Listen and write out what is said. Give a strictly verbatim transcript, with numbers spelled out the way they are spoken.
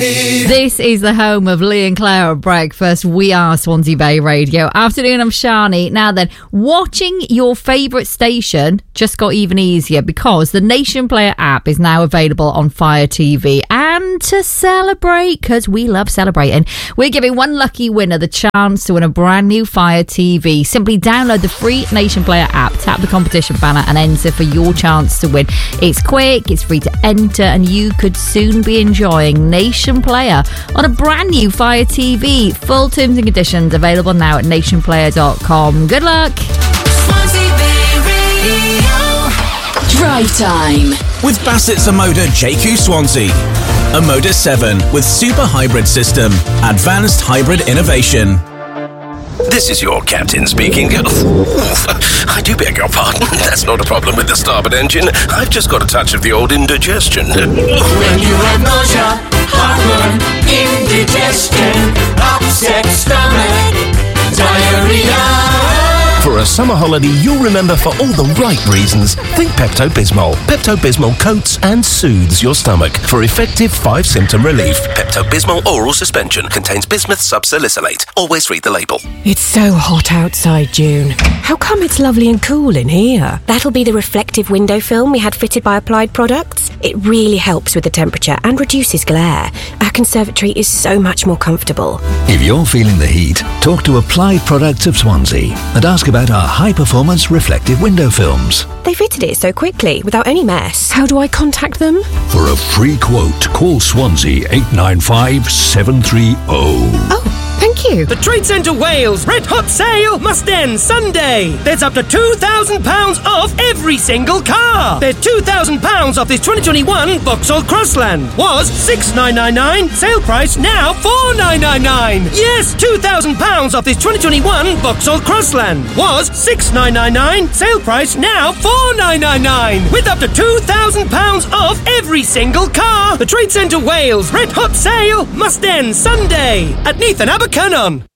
This is the home of Lee and Claire at breakfast. We are Swansea Bay Radio. Afternoon, I'm Shani. Now then, watching your favourite station just got even easier because the Nation Player app is now available on Fire T V. And to celebrate, because we love celebrating, we're giving one lucky winner the chance to win a brand new Fire T V. Simply download the free Nation Player app, tap the competition banner and enter for your chance to win. It's quick, it's free to enter, and you could soon be enjoying Nation Player on a brand new Fire T V. Full terms and conditions available now at nation player dot com. Good luck. Drive time with Bassett's Omoda J Q Swansea. Omoda seven with super hybrid system, advanced hybrid innovation. This is your captain speaking. I do beg your pardon. That's not a problem with the starboard engine. I've just got a touch of the old indigestion. When you have nausea, heartburn, indigestion, upset stomach, diarrhea. For a summer holiday you'll remember for all the right reasons, think Pepto-Bismol. Pepto-Bismol coats and soothes your stomach for effective five-symptom relief. Pepto-Bismol oral suspension contains bismuth subsalicylate. Always read the label. It's so hot outside, June. How come it's lovely and cool in here? That'll be the reflective window film we had fitted by Applied Products. It really helps with the temperature and reduces glare. Our conservatory is so much more comfortable. If you're feeling the heat, talk to Applied Products of Swansea and ask about our high-performance reflective window films. They fitted it so quickly, without any mess. How do I contact them? For a free quote, call Swansea eight nine five, seven three zero. Oh, thank you. The Trade Centre Wales Red Hot Sale must end Sunday. There's up to two thousand pounds off every single car. There's two thousand pounds off this twenty twenty-one Vauxhall Crossland. Was six nine nine nine, sale price now four nine nine nine. Yes, two thousand pounds off this twenty twenty-one Vauxhall Crossland. Was six nine nine nine, sale price now four nine nine nine. With up to two thousand pounds off every single car. The Trade Centre Wales Red Hot Sale must end Sunday at Neath and Abercynon.